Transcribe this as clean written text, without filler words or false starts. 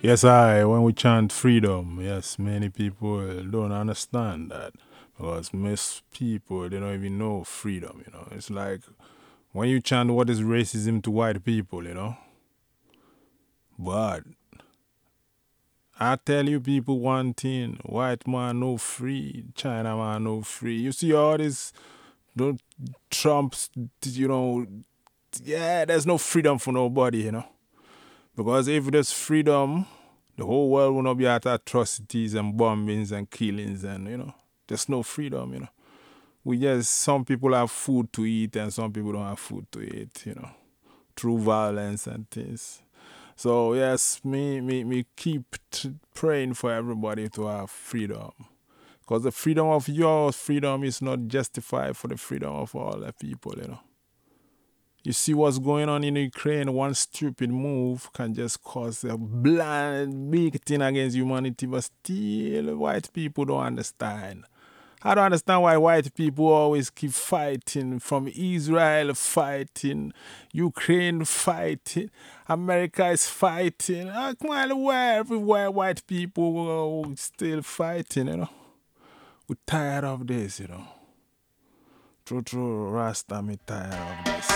Yes, when we chant freedom, yes, many people don't understand that because most people, they don't even know freedom. It's like when you chant what is racism to white people. But I tell you people one thing, white man no free, China man no free. You see all this, don't Trump's, yeah, there's no freedom for nobody. Because if there's freedom, the whole world will not be at atrocities and bombings and killings and there's no freedom. Some people have food to eat and some people don't have food to eat, through violence and things. So yes, me keep praying for everybody to have freedom. Because the freedom of your freedom is not justified for the freedom of all the people. You see what's going on in Ukraine, one stupid move can just cause a blind big thing against humanity, but still white people don't understand. I don't understand why white people always keep fighting, from Israel fighting, Ukraine fighting, America is fighting. Come on, everywhere white people still fighting. We're tired of this. True, Rasta, me tired of this.